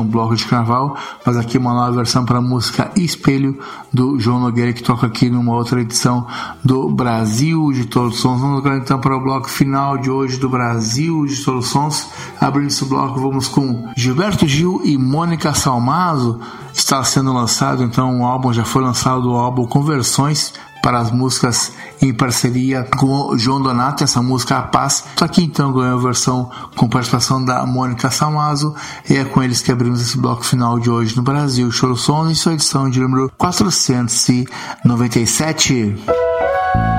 um bloco de carnaval, mas aqui uma nova versão para a música Espelho, do João Nogueira, que toca aqui numa outra edição do Brasil de Todos os Sons. Vamos agora então para o bloco final de hoje do Brasil de Todos os Sons. Abrindo esse bloco, vamos com Gilberto Gil e Mônica Salmazo. Está sendo lançado então um álbum, já foi lançado o álbum Conversões, para as músicas em parceria com o João Donato, essa música A Paz. Só que então ganhou a versão com participação da Mônica Salmazo, e é com eles que abrimos esse bloco final de hoje no Brasil Show Sons, em sua edição de número 497.